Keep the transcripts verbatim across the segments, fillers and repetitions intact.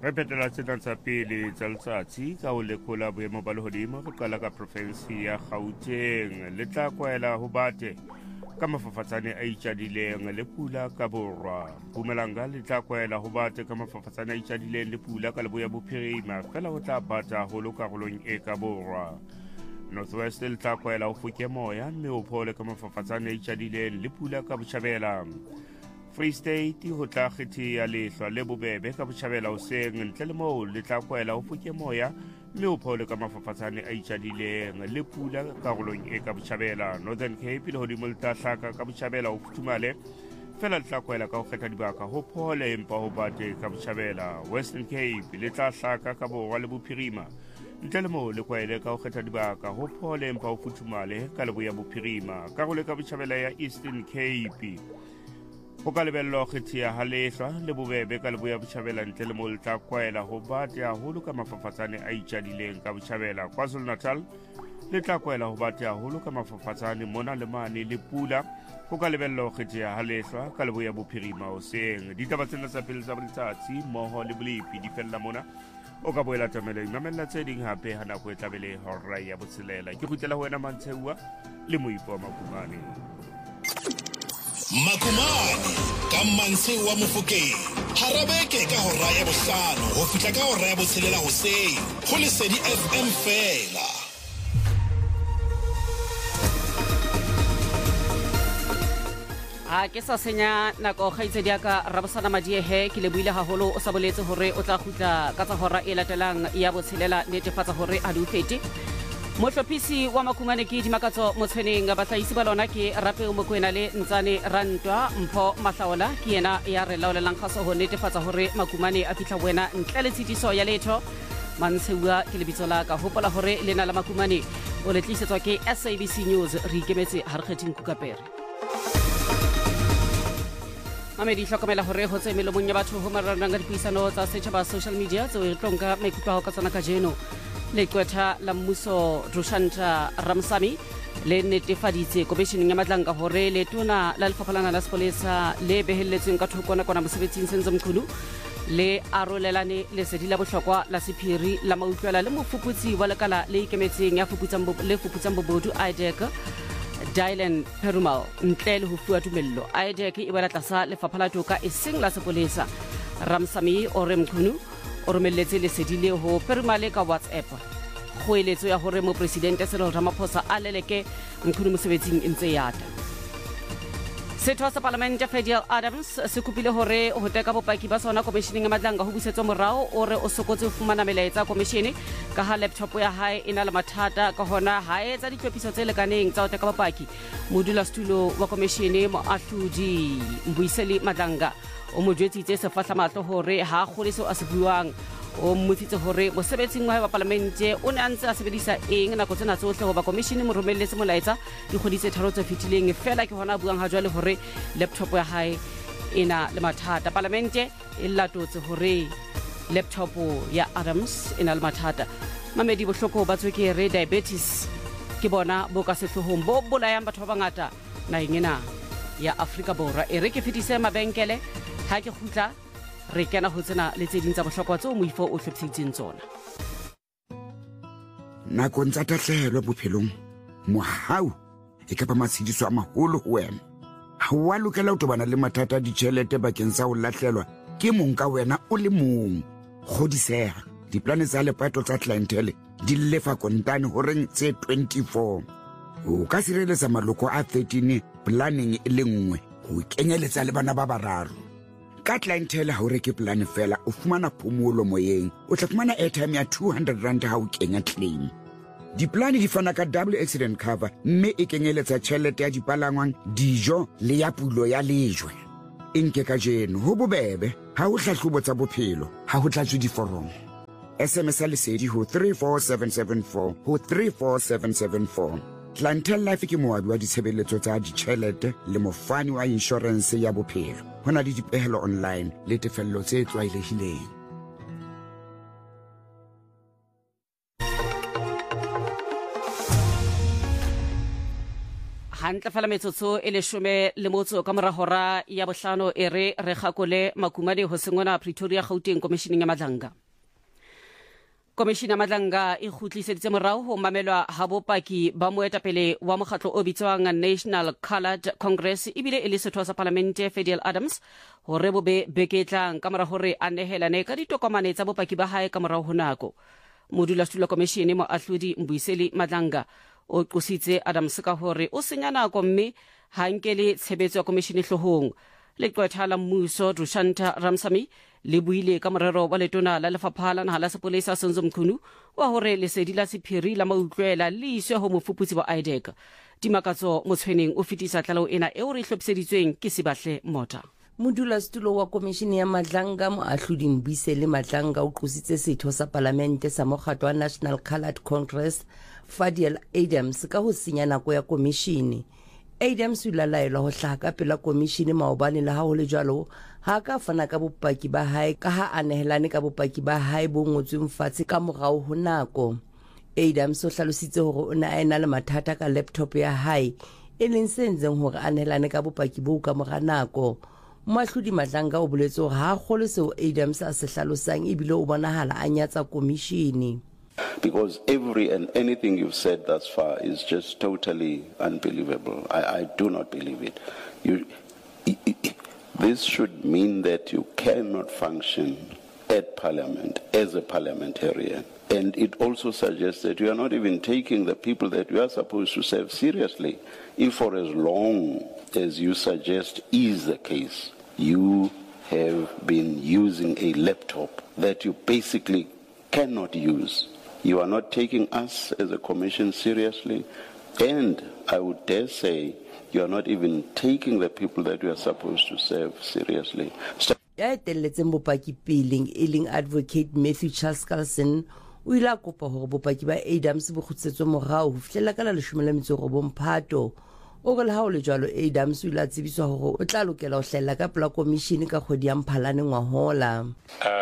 Re petela tsena tsa pele tsa letsatsi ka ho lekola boemo ba lehodimo go qala ka provinsi ya Gauteng le tla kwaela ho bate ka mafafatsane a itjadileng le pula ka borwa. Mpumalanga le tla kwaela ho bate ka mafafatsane a itjadileng le pula ka leboya bophirima fela ho tla bata haholo karolong e ka borwa. Northwest le tla kwaela ho foke moya mme o phole ka mafafatsane a itjadileng le pula ka botjhabela. Free State ho tla kgethea lehlwa le bobebe ka botjhabela hoseng ntle le moo le tla kwaela ho foke moya mme o phole ka mafafatsane a itjadileng le pula karolong e ka botjhabela. Northern Cape le hodimo le tla hlaka ka botjhabela ho futhumale fela le tla kwaela ka ho kgetha dibaka ho phole empa ho bate ka botjhabela. Western Cape le tla hlaka ka borwa le bophirima ntle le moo le kwaele ka ho kgetha dibaka ho phole empa ho futhumale ka leboya bophirima. Karolo ka botjhabela ya Eastern Cape ho ka lebellwa kgethea ha lehlwa le bobebe ka leboya botjhabela ntle le moo le tla kwaela ho bate haholo ka mafafatsane a itjadileng ka botjhabela. KwaZulu Natal le tla kwaela ho bate haholo ka mafafatsane mona le mane le pula ho ka lebellwa kgethea ha lehlwa ka leboya bophirima hoseng. Ditaba tsena tsa pele tsa letsatsi mmoho le bolepi di fella mona o ka boela tamelo imamela tse ding hape ha nako e tlabele hora ya botshelela. Ke kgutlela ho wena Mantsheua le Moipo wa Makumane. Makumane ka Mantsheua Mofokeng harabeke ka hora ya bohlano ho fihla ka hora ya botshelela hoseng ho Lesedi F M fela. Ha ke sa senya nako kgaitsedi ya ka Rabosana Madiehe ke le buile haholo o sa boletse hore o tla khutla ka tsa hora e latelang ya botshelela netefatsa hore a dufete. Mohlophisi wa Makumane ke dimakatso motshweneng batlaisi ba lona ke Rape Mokoena le Ntsane Rantwa Mpho Mahlaola ke yena ya re laolelang kgaso ho netefatsa hore Makumane a fihla wena ntle le tshitiso ya letho. Mantsheua ke lebitso la ka hopola hore lena la Makumane o le tlisetswa ke S A B C News re ikemetse ha re kgething Kukapere. Mamedi hlokomela hore ho tse melomong ya batho ho marang ka dipuisano tsa setjhaba social media tseo e tlonka maikutlo ka tsona ka jeno. Le kwetha la mmuso Rushanta Ramsamy le netefaditse komisheneng ya matlanka hore le tona la lefaphalana la sepolesa le behelletsweng ka thokona kwana mosebetsing Senzo Mkhulu le arolelane le sedi la bohlokwa la sephiri la mautlwela le mofuputsi wa lekala le ikemetseng ya fuputsang le fuputsang bobodu I D E C Dylan Perumal ntle le ho fuwa tumello. I D E C e bala tlasa lefapha la toka e seng la sepolesa. Ramsamy o re Mkhulu o romelletse lesedi le ho Perumal ka WhatsApp go eletso ya hore mo presidente Cyril Ramaphosa a leleke Mkhulu mosebetsing e ntse yata. Setho sa Parliament Federal Adams se kopile hore ho teka bopaki ba sona komisheneng ya matlanka ho busetswa morao o re o sokotse ho fumana melaetsa komishene ka ha laptop ya hae ena le mathata ka hona ha etsa ditlhophiso tse lekaneng tsa ho teka bopaki. Modulasetulo wa komishene Moahlodi Mbuiseli Madlanga o mo jwetsitse sefahla mahlo hore ha kgoliso a se buang o mmutsitse hore mosebetsing wa ba parlamente o ne a ntse a sebedisa eng nako tsena tsohle ho ba komishene mo romelletse molaetsa dikgwedi tse tharo tse fetileng fela ke hona buang ha jwale hore laptop ya hae ena le mathata. Parlamente e latotse hore laptop ya Adams ena le mathata. Mamedi bohloko ba tswekere diabetes ke bona bo ka sehlohong bo bolayang batho ba bangata naheng ena ya Afrika Borwa. E re ke fetise mabenkele ha ke khutla re kena ho tsena le tse ding tsa bohlokwa tseo Moifo o hlophetsitseng tsona. Nakong tsa tahlehelo bophelong mohau e ka ba matshidiso a maholo ho wena. Ha wa lokela ho tobana le mathata a ditjhelete bakeng sa ho lahlelwa ke mong ka wena o le mong. Kgodiseha diplane tsa lepato tsa clientele di lefa kontane horeng tse twenty-four. O ka sireletsa maloko a thirteen planning e le nngwe ho kenyeletsa le bana ba bararo. Ka clientele ha o reke plan fela o fumana phomolo moyeng o tla fumana airtime ya two hundred rand ha o kenya claim. Diplane di fana ka double accident cover mme e kenyeletsa tjhelete ya dipalangwang dijo le ya pulo ya lejwe. Inke ka jeno ho bobebe ha o hlahlobo tsa bophelo ha ho tlatswe diforomo. S M S lesedi ho three four seven seven four ho three four seven seven four. Clientele Life ke moabi wa ditshebeletso tsa ditjhelete le mofani wa insurance ya bophelo. Hona le dipehelo online le tefello tse tlwaelehileng. hantle fela metsotso e leshome le motso ka mora hora ya bohlano e re re gakole makumane ho sengwana Pretoria Gauteng Commissioning ya Madlanga. Komishini ya Madlanga e khutliseditse morao ho mamelwa ha bopaki ba moetapele wa mokgatlo o bitswang National Coloured Congress ibile e le setho sa Parlamente Fidel Adams hore bobe beketlang ka mora hore a nehelane ka ditokomane tsa bopaki ba hae ka morao ho nako. Modulasetulo komishini mo ahlodi Mbuyiseli Madlanga o qositse Adams ka hore o senya nako mme ha nkele tshebetso ya komishini hlohong. Leqwetha la mmuso Rushanta Ramsamy le buile ka morero wa letona la lefapha la naha la sepolesa Senzo Mchunu wa hore lesedi la sephiri la mautlwela le iswe ho mofuputsi wa I D E C. Dimakatso motshweneng o fetisa tlalo ena e o re hlopseditsweng ke Sibahle Mota. Modulasetulo wa komishini ya Madlanga mo ahlodi Mbuyiseli Madlanga o qositse setho sa Parlamente sa mokgatlo wa National Coloured Congress Fidel Adams ka ho senya nako ya komishini. Adams o lalaelwa ho hlaha ka pela komishini maobane le ha ho le jwalo ha ka fana ka bopaki ba hae ka ha a nehelane ka bopaki ba hae bo ngotsweng fatshe ka morao ho nako. Adams o hlalositse hore o ne a ena le mathata ka laptop ya hae e leng se entseng hore a nehelane ka bopaki bo ka mora nako. Moahlodi Madlanga o boletse hore ha kgolo seo Adams a se hlalosang ebile o bonahala a nyatsa komishini. Because every and anything you've said thus far is just totally unbelievable. I, I do not believe it. You, it, it. This should mean that you cannot function at Parliament as a parliamentarian. And it also suggests that you are not even taking the people that you are supposed to serve seriously. If for as long as you suggest is the case, you have been using a laptop that you basically cannot use. You are not taking us as a commission seriously, and I would dare say you are not even taking the people that you are supposed to serve seriously. Ya etelletseng bopaki peleng e leng Advocate Matthew Charles Carlson o ile a kopa hore bopaki ba Adams bo kgutsetswe morao ho fihlela ka la leshome le metso e robong Phato. O re le ha o le jwalo Adams o ile a tsebiswa hore o tla lokela ho hlella ka pela komishini ka kgwedi ya Mphalane ngwahola. Um,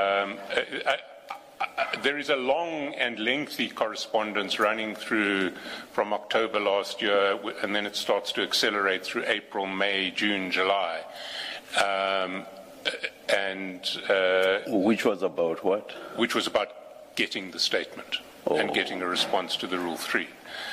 I, There is a long and lengthy correspondence running through from October last year, and then it starts to accelerate through April, May, June, July. Um, and uh, Which was about what? Which was about getting the statement oh. and getting a response to the Rule three.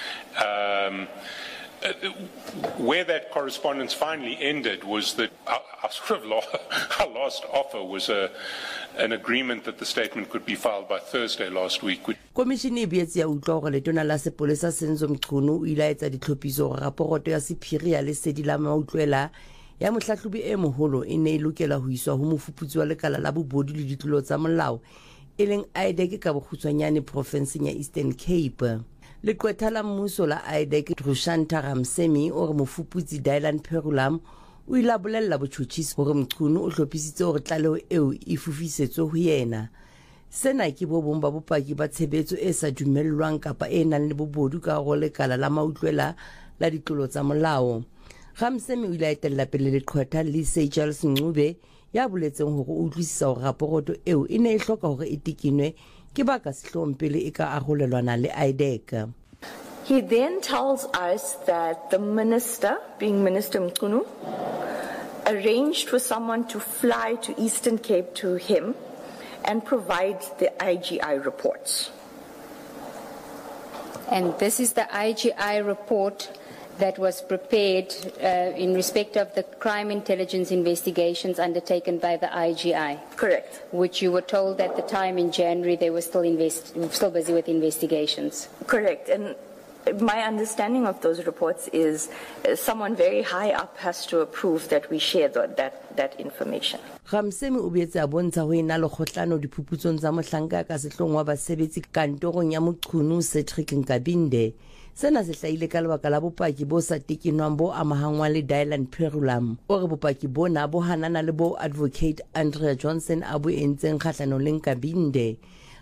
Um, Uh, where that correspondence finally ended was that our, our sort of law, our last offer was a, an agreement that the statement could be filed by Thursday last week. Komishini e boetse ya utlwa hore letona la sepolesa Senzo Mchunu o ile a etsa ditlhophiso hore raporoto ya sephiri ya lesedi la mautlwela ya mohlahlobi e moholo e ne e lokela ho iswa ho mofuputsi wa lekala la bobodu le ditlolo tsa molao e leng I D E C ka bokgutshwanyane provinseng ya Eastern Cape. Leqwetha la mmuso la I D E C Rushanta Ramsamy o re mofuputsi Dylan Perulam o ile a bolella botjhotjhisi hore Mchunu o hlophisitse hore tlaleho eo e fufisetswe ho yena. Sena ke bo bong ba bopaki ba tshebetso e sa dumellwang kapa e nang le bobodu ka go lekala la mautlwela la ditlolo tsa molao. Ramsamy o ile a etella pele leqwetha le Sejals Ncube ya boletseng hore o utlwisisa hore raporoto eo e ne e hloka hore e tikinwe ke baka sehlompele e ka arolelwana le I D E C. He then tells us that the minister, being Minister Mchunu, arranged for someone to fly to Eastern Cape to him and provide the I G I reports. And this is the I G I report that was prepared uh, in respect of the crime intelligence investigations undertaken by the I G I. Correct. Which you were told at the time in January they were still invest still busy with investigations. Correct. And my understanding of those reports is uh, someone very high up has to approve that we share the, that, that information. Ramsamy o boetse a bontsha ho ena le kgohlano diphuputsong tsa mohlanka ka sehlong wa basebetsi kantorong ya Mchunu Cedric Nkabinde. Sena se hlaile ka lebaka la bopaki bo sa tekinwang bo amahangwa le Dylan Perulam o re bopaki bona bo hanana le bo Advocate Andrea Johnson a bo entseng kgahlano le Nkabinde.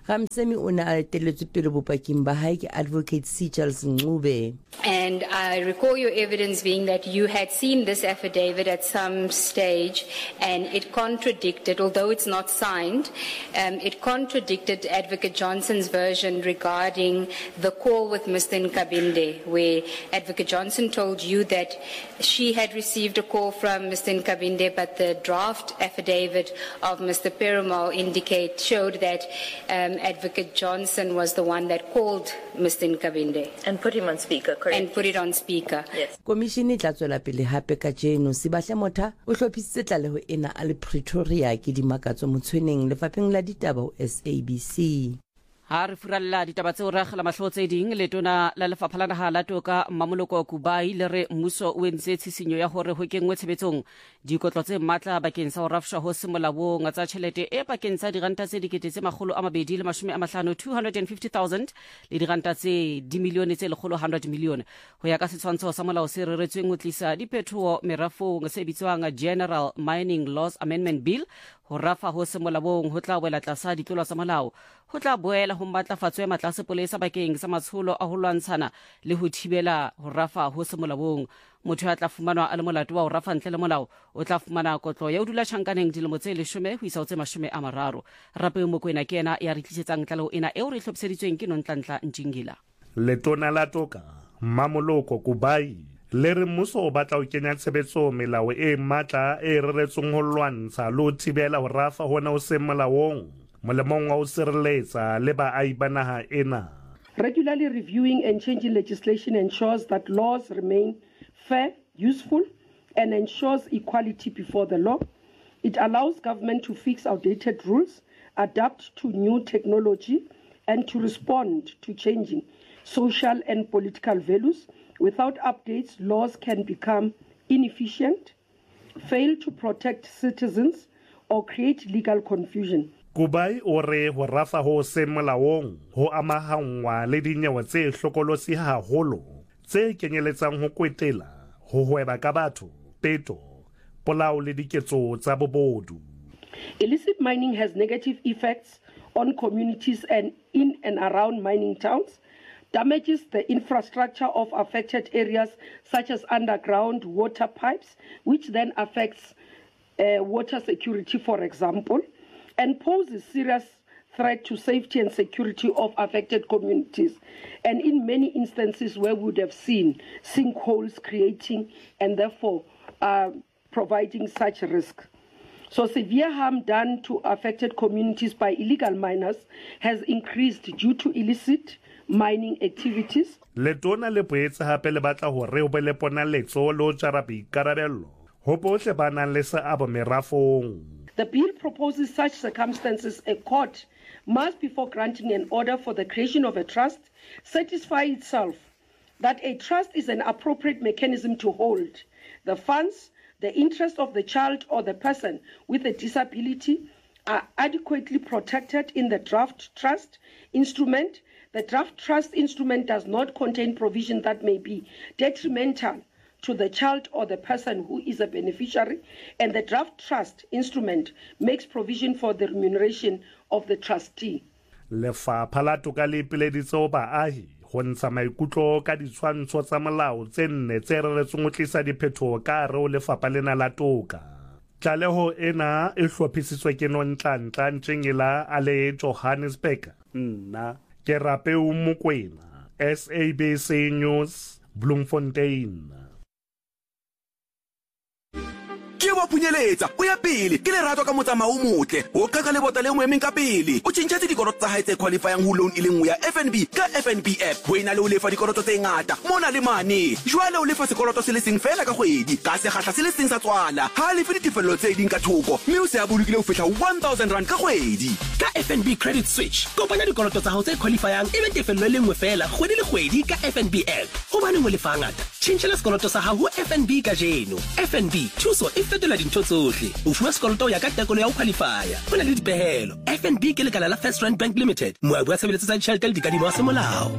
Gamsemi o ne a eteletswe pele bopaking ba hae ke Advocate C. Charles Ncube. And I recall your evidence being that you had seen this affidavit at some stage and it contradicted, although it's not signed, um, it contradicted Advocate Johnson's version regarding the call with Mister Nkabinde, where Advocate Johnson told you that she had received a call from Mister Nkabinde, but the draft affidavit of Mister Perumal indicate showed that um, Advocate Johnson was the one that called Mister Nkabinde. And put him on speaker, correct? And put it on speaker. Yes. Komishini tla tswela pele hape ka jeno Sibahle Motha o hlophisitse tlaleho ena a le Pretoria ke dimakatso motshweneng lefapheng la ditaba S A B C. Ha re furalla ditaba tse o ragela mahlotse ding letona la lefapha la naha la toka Mamoloko Kubai le re mmuso o entse tshisinyo ya hore ho kengwe tshebetsong dikotlo tse matla bakeng sa ho rafsha ho semolabong tsa tjhelete e bakeng sa diranta tse dikete tse makgolo a mabedi le mashome a mahlano two hundred fifty thousand le diranta tse dimilione tse lekgolo one hundred million ho ya ka setshwantsho sa molao se reretsweng ho tlisa diphetoho merafong se bitswang General Mining Laws Amendment Bill ho rafa ho semolabong ho tla wela tlasa ditlolo tsa molao ho tla boela ho matlafatswe matla sepolesa bakeng sa matsholo a ho lwantshana le ho thibela ho rafa ho semolabong motho ya tla fumanwa a le molato wa ho rafa ntle le molao o tla fumana kotlo ya ho dula tjhankaneng dilemo tse leshome ho isa ho tse mashome a mararo rape Mokoena ke ena ya re tlisetsang tlalo ena eo re hlopseditsweng ke Nontlantla Ntjingila. Letona la toka Mamoloko Kubai le re mmuso o batla ho kenya tshebetso melao e matla e reretsweng ho lwantsha le ho thibela ho rafa hona ho se molaong molemong wa ho sireletsa le baahi ba naha ena. Regularly reviewing and changing legislation ensures that laws remain fair, useful, and ensures equality before the law. It allows government to fix outdated rules, adapt to new technology, and to respond to changing social and political values. Without updates, laws can become inefficient, fail to protect citizens, or create legal confusion. Kubai o re ho rafa ho se molaong ho amahangwa le dinyewe tse hlokolosi haholo tse kenyeletsang ho kwetela ho hweba ka batho peto polao le diketso tsa bobodu. Illicit mining has negative effects on communities and in and around mining towns, damages the infrastructure of affected areas such as underground water pipes, which then affects uh, water security, for example, and poses serious threat to safety and security of affected communities. And in many instances where we would have seen sinkholes creating and therefore uh, providing such risk. So severe harm done to affected communities by illegal miners has increased due to illicit mining activities. Letona le boetse hape le batla hore ho be le ponaletso le ho jara boikarabello ho bohle ba nang le seabo merafong. The bill proposes such circumstances a court must, before granting an order for the creation of a trust, satisfy itself that a trust is an appropriate mechanism to hold the funds, the interest of the child or the person with a disability are adequately protected in the draft trust instrument. The draft trust instrument does not contain provision that may be detrimental to the child or the person who is a beneficiary, and the draft trust instrument makes provision for the remuneration of the trustee. Lefapha la toka le ipileditse ho baahi ho ntsha maikutlo ka ditshwantsho tsa molao tse nne tse reretsweng ho tlisa diphethoho ka hare ho lefapha lena la toka. Tlaleho ena e hlophisitswe ke Nontlantla Ntjingila a le Johannesburg. Nna ke Rapeu Mokoena, S A B C News, Bloemfontein. Ke wa punyeletsa o ya pele ke le ratwa ka motsamao motle o qaka le bota le mo emeng ka pele o tshintshetse dikoloto tsa hae tse qualifying ho loan ile nngwe ya F N B ka F N B app ho ina le o lefa dikoloto tse ngata mona le mane jwale o lefa sekoloto se le seng fela ka kgwedi ka se khatla se le seng sa tswala ha le fe ditefello tse ding ka thoko mme o se a bolokile ho fihla one thousand rand ka kgwedi ka F N B credit switch kopanya dikoloto tsa hao tse qualifying e be tefello le nngwe fela kgwedi le kgwedi ka F N B app ho bane mo lefa ngata tshintshela sekoloto sa hao ho F N B ka jeno F N B thuso e fetola dintho tsohle o fuma sekoloto ya ka tekolo ya ho qualifya ho na le dipehelo F N B ke lekala la First Rand Bank Limited moabi wa tshebeletso tsa ditjhelete le dikadimo tsa semolao.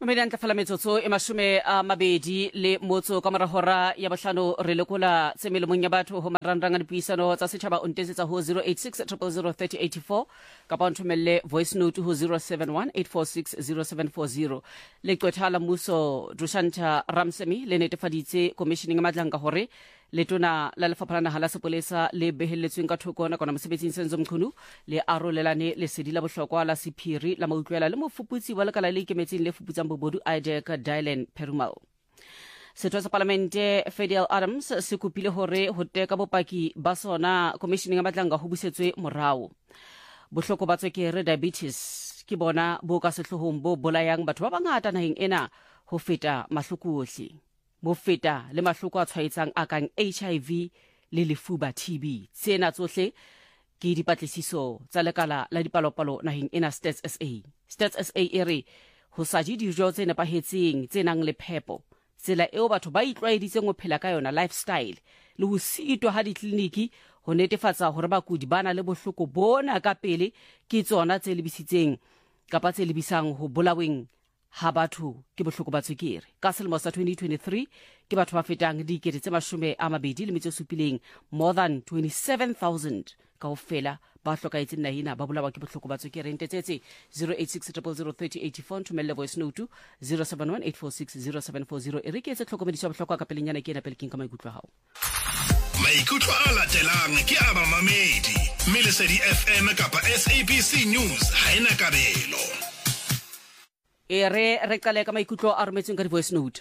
tlhokomedi a ntlafala metsotso e masome a mabedi le motso ka morahora ya bohlano re lekola tsemelomong ya batho ho marangrang a dipuisano tsa setjhaba o ntesetsa ho zero eight six zero zero zero three zero eight four kapa o nthomelle voice note ho zero seven one eight four six zero seven four zero. Leqwetha la mmuso Drushantha Ramsamy le netefaditse commissioning madlanka hore letona la lefapha la naha la sepolesa le behelletsweng ka thoko nakwana mosebetsing Senzo Mchunu le arolelane lesedi la bohlokwa la sephiri la mautlwela le mofuputsi wa lekala le ikemetseng le fuputsang bobodu Idek Dylan Perumal. Setho sa Parlamente Fidel Adams se kopile hore ho teka bopaki ba sona commissioning ya matlanga ho busetswe morao. Bohloko ba tswekere diabetes ke bona bo ka sehlohong bo bolayang batho ba bangata naheng ena ho feta mahloko ohle. Mo feta le mahloko a tshwaetsang a kang H I V le lefuba T B. Tsena tsohle ke dipatlisiso tsa lekala la dipalopalo naheng ena Stats S A. Stats S A e re ho sa je dijo tse nepahetseng tse nang le phepo, tsela eo batho ba itlwaeditseng ho phela ka yona lifestyle, le ho sitwa ha ditleliniki ho netefatsa hore bakudi bana le bohloko bona ka pele ke tsona tse lebisitseng kapa tse lebisang ho bolaweng ha batho ke bohloko ba tswekere. Ka selemo sa twenty twenty-three ke batho ba fetang dikete tse mashome a mabedi le metso e supileng, more than twenty-seven thousand kaofela ba hlokaetseng nahena ba bolawa ke bohloko ba tswekere. Ntetsetse zero eight six zero zero three zero eight four nthomelle voice note zero seven one eight four six zero seven four zero. e re ke etse tlhokomediso ya bohlokwa ka pelenyana ke ena pele king ka maikutlo hao. Maikutlo a latelang ke a mamamedi mme Lesedi F M kapa S A B C News ha ena kabelo. E re re qale ka maikutlo a rometsweng ka voice note.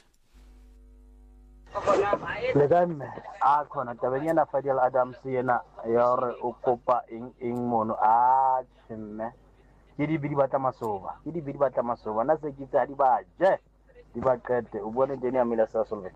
Le ganne a khona tabanyana Fidel Adams yena ya re o kopa eng eng mono a tshemme ke di bidi batla masoba ke di bidi batla masoba na se kitsa di ba je di ba qete o bone teni ya mela sa solve.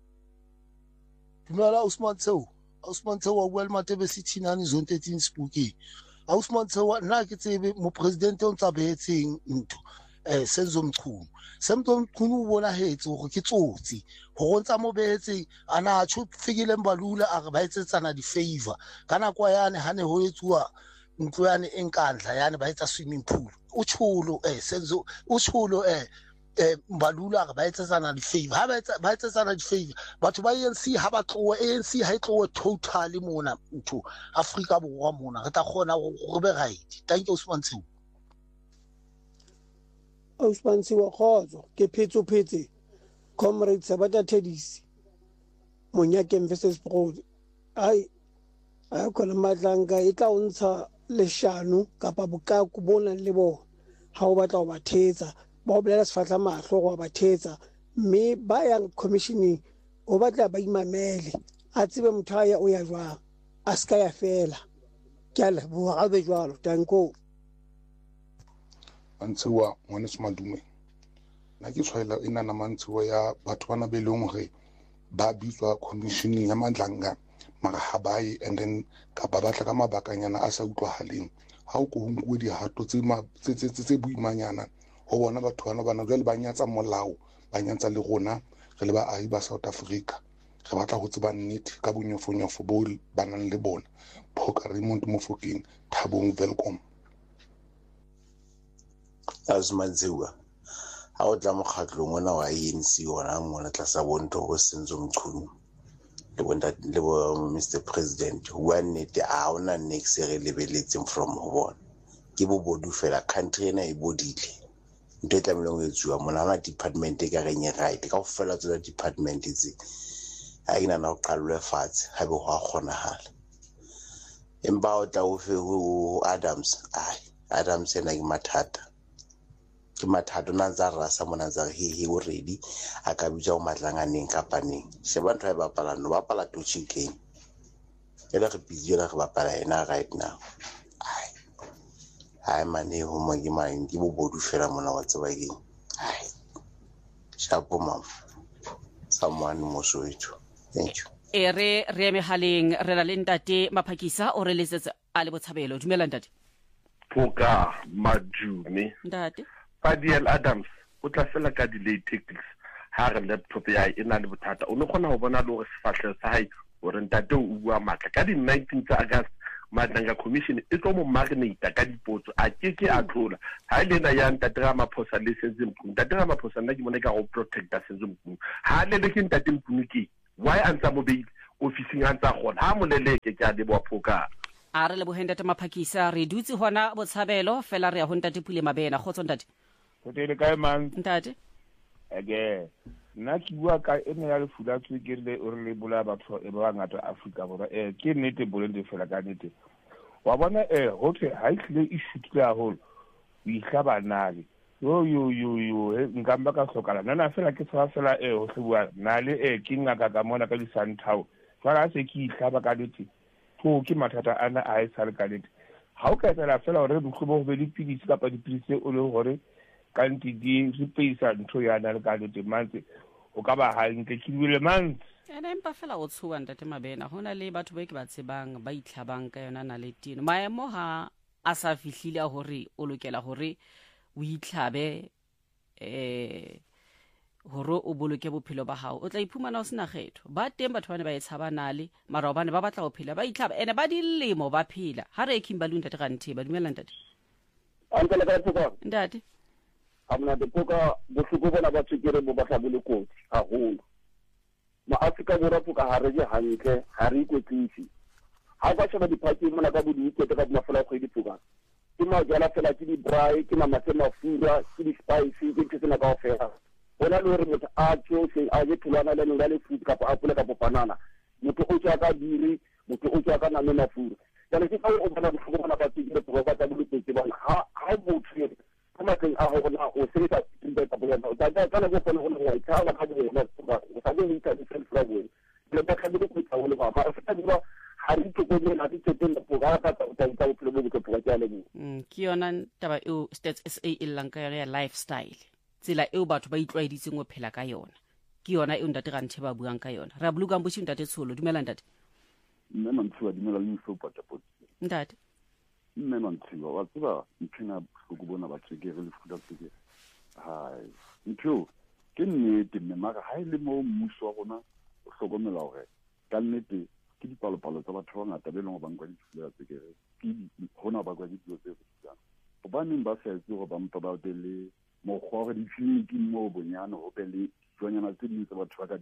Dumela Usman Tsew Usman Tsew wa bua le Matebe City nane zone thirteen Spooky. Usman Tsew nna ke tsebe mo president o ntsa behetseng ntho eh Senzo Mchunu Senzo Mchunu o bona hetse go ke tsotsi go ntsa mo behetseng ana tsho fikile Mbalula a re ba etsetsana di favor kana kwa yane hane ho etsuwa ntlo yane enkandla yane ba etsa swimming pool o tsholo eh Senzo o tsholo eh eh Mbalula re ba etsetsana di favor ha ba etsa ba etsetsana di favor batho ba A N C ha ba tlowe A N C ha e tlowe totally mona ntho Afrika Borwa mona re tla khona go be right. Thank you Usman Tsew. Auspansi wa khotso ke phetso phetse comrade Sabata Tedis Monyakeng versus Broad ai a khona matlanga e tla untsha leshano kapa bokaku bona le bona ha o batla go bathetsa ba o bolela sefatla mahlo go bathetsa mme ba yang commissioning o batla ba imamele a tsebe motho ya o ya jwang a ska ya fela ke a leboha gabe jwalo. Danko Antsiwa ngwane se madume na ke tshwaela ina na mantsiwa ya batho bana be leng hore ba bitswa commissioning ya madlanga mara habai and then ka ba batla ka mabakanyana a sa utlwahaleng ha o go ngwe di hato tse tse tse buimanyana ho bona batho bana bana jwale ba nyatsa molao ba nyatsa le rona re le ba ahi ba South Africa re batla go tseba nnete ka bonyofonyofo bo banang le bona Phoka Raymond Mofokeng Thabong welcome. Azmanziwa ha o tla mokgatlong ona wa A N C ona ngwana tla sa bonto go Senzo Mchunu le bonta le bo Mister President wa nnete a ona next re lebeletseng from ho bona ke bo bodu fela country ena e bodile ntwe tla melong e tswa mona ma department e ka renye right ka go fela tsona department tse a ina na o qalwe fatshe ha be go a kgona hala emba o tla o fe ho Adams ai Adams ena ke mathata ke mathata na tsa rasa mona tsa he he already a ka bitsa o matlanganeng kapaneng se ba ntho e bapala no bapala to chicken ela re bizela re bapala ena right now ai ai mane ho mo ke mang ke bo bodu fela mona wa tseba ke ai shapo mama someone mo soithu. Thank you. E re re mehaleng re la le ntate Maphakisa o re letsetsa a le botshabelo. Dumela ntate. Phoka madume ntate Fidel Adams o tla fela ka delay tactics ha re laptop ya ena le bothata o no khona ho bona le hore sefahlelo sa hae hore ntate o bua matla ka di nineteen tsa August Madlanga Commission e tlo mo marinate ka dipotso a ke ke a tlola ha le na ya ntate Ramaphosa le Senzo Mkhunu ntate Ramaphosa nna ke mona ka go protecta Senzo Mkhunu ha le le ke ntate Mkhunu ke why antsa mo beile officing antsa gona ha moleleke ke a le bophoka a re le bohendate Maphakisa re dutse hona botshabelo fela re ya ho ntate Pule Mabena khotso ntate go tele kae man ntate ege nna ke bua ka ene ya lefu la tswekere o re le bola batho e ba ngata Afrika borwa eh ke nnete bolende fela ka nnete wa bona eh hotle ha ihle e shutile haholo o ihlabanale yo yo yo yo nkamba ka hlokala nna fela ke tswa fela eh ho hlebua nale eh ke ngaka ka mona ka di Santhao fela se ke ihlaba ka leti go ke mathata ana a isale ka leti ha o ka tsela fela hore bohlobo go be dipidisi kapa dipidisi o le hore kanti di ripeisa ntho ya na le ka leti mantse o ka ba ha nke ke bile mantse ene empa fela o tshuwa ntate Mabena hona le batho ba ke ba tsebang ba itlhabang ka yona na le tino maemo ha a sa fihlile hore o lokela hore o itlhabe eh hore o boloke bophelo ba hao o tla iphumana o sena kgetho ba teng batho bane ba etshabanale mara bane ba batla go phela ba itlhaba ene ba dilemo ba phela ha re Kimberley ntate ga nthe ba dumela ntate antela ka tsoko ntate amna de poka bohluko bona ba tshikere bo batla bole kotsi haholo ma Afrika borwa poka ha re je hantle ha re ikwetlisi ha ba sheba dipaki mona ka bodi ikete ka mafela go dipoka ke ma jala fela ke di braai ke mama tse mafura ke di spice ke tsena ka ofela bona le hore motho a tsohle a je thulana le nna le food kapa apole kapa banana motho o tsaka ka diri motho o tsaka ka name mafura jana ke ka o bona bohluko bona ba tshikere poka ba tsa boletse bona ha ha motho kuma kan a hona o sai ta tinda ka bona da da kana go fona hona wa ta la ka go na ba ta go ita di self problem le ba ka di ko ta wala ba ba ta di ba hari to go na di tseteng da poga ta ta ta ta go go go poga tsale ni mm ke yona taba eo Stats S A e lanka ya lifestyle tsela eo batho ba itlwaeditseng go phela ka yona ke yona eo ntate ga nthe ba buang ka yona ra buluka mbushi ntate Tsholo dumela ntate nne mantshwa dimela le so pata pot ntate nne mantshwa wa tseba mpina go bona ba tsekere le fuda tsekere hai ntho ke nnete mme mara ha ile mo mmuso wa rona o hlokomela hore ka nnete ke dipalopalo tsa batho ba ngata be leng go bangwa di fuda tsekere ke hona ba kwa di dio tse botsa ba neng ba sa itse go ba mpa ba tele mo gore di tleliniki mo bonyane go be le tsonyana tse dintse batho ba ka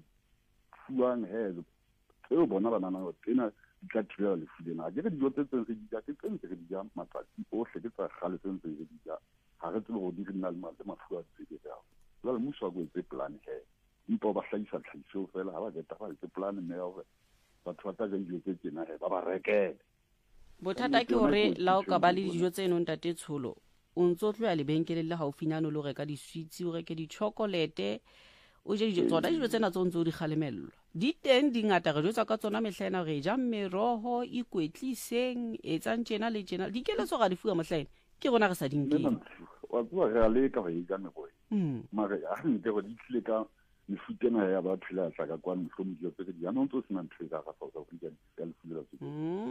fuang he tseo bona ba nana go tsena tla thula le fudena ga ke dijo tse tseng re di ja ke tseng re di ja matsatsi ohle ke tsa gale tseng re di ja ha re tsebe go di nna le matse mafua tse ke ya la le muso go tse plan he mpo ba hlahisa tlhahiso fela ha ba ke ta ba tse plan mme ya hore batho ba tla ja dijo tse tsena he ba ba rekele bothata ke hore la o ka ba le dijo tse nong tate Tsholo o ntso tloya le benkele le haufinyane lo reka di sweets o reke di chocolate o je dijo tsona dijo tsena tso ntse o di khalemello di teng di ngata re jotsa ka tsona mehlaena re ja meroho ikwetliseng etsang tjena le tjena di keletso ga di fuwa mohlaena ke rona re sa dinkeng wa tswa re le ka re ja me go mara ya nte go di tlile ka mefutena ya ba phela tla ka kwa mhlomo dijo tse di yana ntse sena ntwe ka ga South Africa ya le fulela tse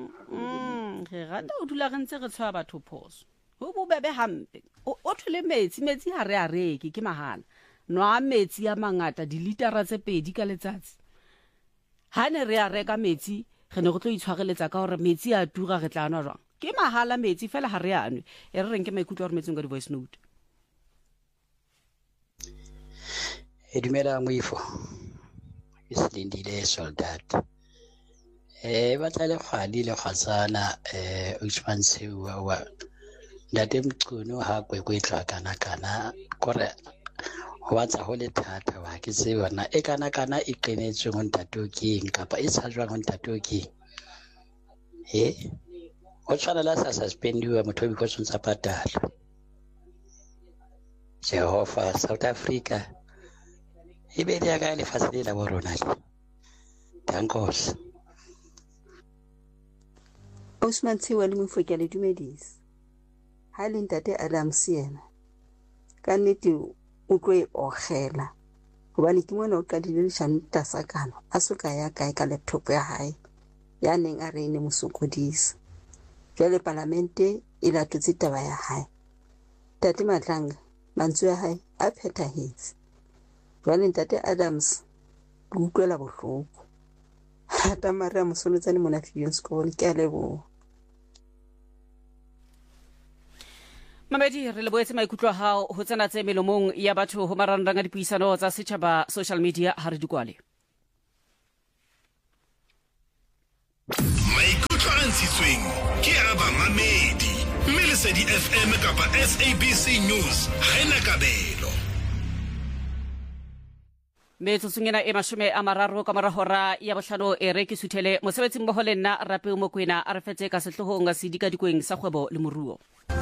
mm re rata o dula re ntse re tshwa batho phoso ho bobebe hampe o thole metsi metsi ha re a reke ke mahala nwa metsi a mangata dilitara tse pedi ka letsatsi ha ne re a reka metsi re ne go tlo itshwareletsa ka hore metsi a tura re tla nwa jwang ke mahala metsi fela ha re a nwe e re reng ke maikutlo a re metseng ka di voice note e dumela moifo e silindile soldat e batla le kgadi le kgatsana e Usman Sewa wa ndate Mchunu ha kwekwetla kana kana kore wa tsa ho le thata wa ke se yona e kana kana e qenetswe go ntate King kapa e tshajwa go ntate King he o tshwana la sa suspendiwa motho because ntsa patala Jehova South Africa e be dia ka le fasile la borona le tankos Osman Tsiwa le mofokela le dumedisi ha le ntate Adams yena ka nnete o tlo e ogela hobane ke mona o qadile le shanta sakano a soka ya kae ka laptop ya hae ya neng a re ne mosokodisi jale parlamente e la tutsi taba ya hae tate Matlanga mantswe ya hae a phethahetse jale ntate Adams o utlwela bohloko hata mara mosolotsane mona fiyo skole ke a lebo Mamedi re le boetse maikutlo a hao ho tsena tse melomong ya batho ho marangrang a dipuisano tsa setjhaba social media ha re di kwale. Maikutlo a ntshitsweng ke a bamamedi mme Lesedi F M kapa S A B C News ha ena kabelo. Metsotsong ena e mashome a mararo ka mora hora ya bohlano e re ke suthele mosebetsi mmoho le nna Rape Mokoena a re fetse ka sehlohong se dikadikweng sa kgwebo le moruo.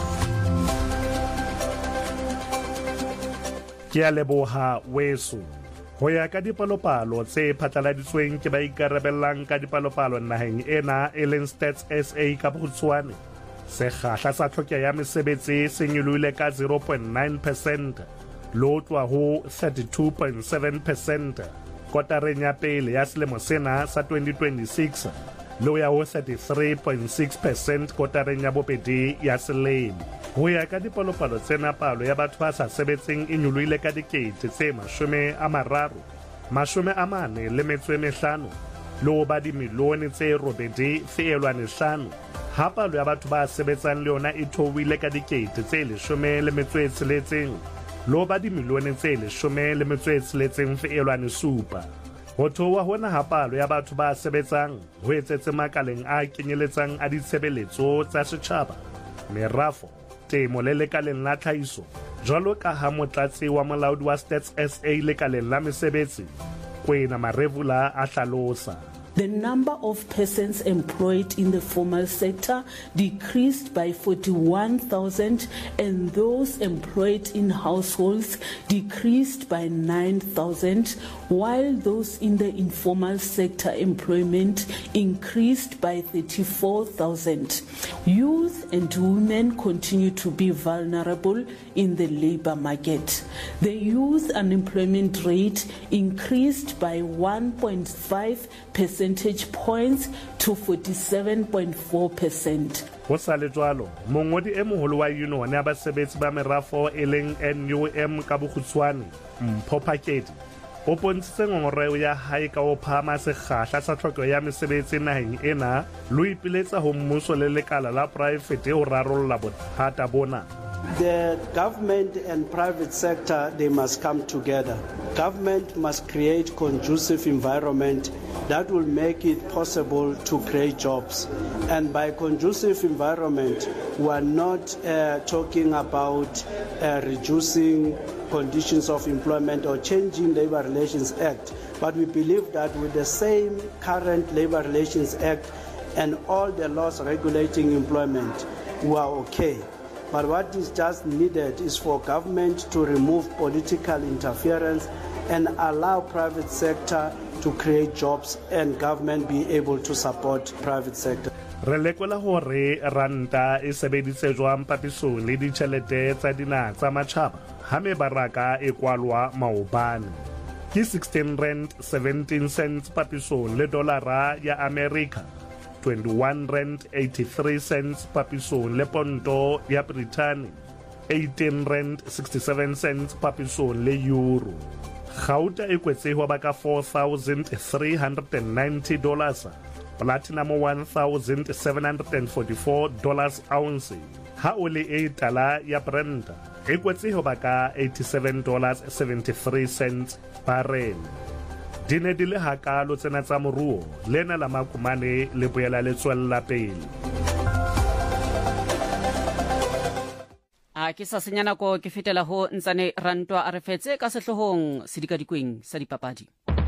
Ke a leboha weso. Ho ya ka dipalopalo tse phatlaladitsweng ke ba ikarabellang ka dipalopalo naheng ena e leng Stats S A ka Botswana. Sekgahla sa tlhokeho ya mesebetsi se nyolohile ka zero point nine percent. Lotwa ho thirty-two point seven percent kotareng ya pele ya selemo sena sa twenty twenty-six le ho ya ho thirty-three point six percent kotareng ya bobedi ya selemo. Ho ya ka dipalopalo tsena palo ya batho ba sa sebetseng e nyolohile ka dikete tse mashome a mararo mashome a mane le metso e mehlano le ho ba dimilione tse robedi feelwane hlano ha palo ya batho ba sebetsang le yona e theohile ka dikete tse leshome le metso e tsheletseng lo ba dimilione tse leshome le metso e tsheletseng feelwane supa. Ho theoha hona ha palo ya batho ba sebetsang ho etsetse makaleng a kenyeletsang a ditshebeletso tsa setjhaba, merafo, temo le lekaleng la tlhahiso jwalo ka ha motlatsi wa molaodi wa Stats S A lekaleng la mesebetsi Kwena Marevula a hlalosa. The number of persons employed in the formal sector decreased by forty-one thousand and those employed in households decreased by nine thousand, while those in the informal sector employment increased by thirty-four thousand. Youth and women continue to be vulnerable in the labor market. The youth unemployment rate increased by one point five percent percentage points to forty-seven point four percent. Ho sa le jwalo, mongodi e moholo wa union ya basebetsi ba merafo e leng N U M ka Bokgutshwane, Mpho Phakedi, o pontshitse ngongoreo ya hae ka ho phahama sekgahla sa tlhokeho ya mesebetsi naheng ena le ho ipiletsa ho mmuso le lekala la poraefete ho rarolla bothata bona. The government and private sector, they must come together. Government must create conducive environment that will make it possible to create jobs. And by conducive environment, we are not uh, talking about uh, reducing conditions of employment or changing Labor Relations Act. But we believe that with the same current Labor Relations Act and all the laws regulating employment, we are okay. But what is just needed is for government to remove political interference and allow private sector to create jobs and government be able to support private sector. Re lekola hore ranta e sebeditse jwang papisong le ditjhelete tsa dinaha tsa matjhaba ha mebaraka e kwalwa maobane. Ke sixteen rand seventeen cents papisong le dolara ya America, twenty-one rand eighty-three cents papisong le ponto ya Britain, eighteen rand sixty-seven cents papisong le euro. Gauta e kwetse ho ba ka four thousand three hundred ninety dollars, platinum one thousand seven hundred forty-four dollars ounce. Ha ole e tala ya Brent e kwetse ho ba ka eighty-seven dollars seventy-three cents barrel. Dine di le hakalo tsena tsa moruo lena la makumane le boela le tswella pele. A ke sa senyana ko ke fetela ho ntsane rantwa a re fetse ka sehlohong se dikadikweng sa dipapadi.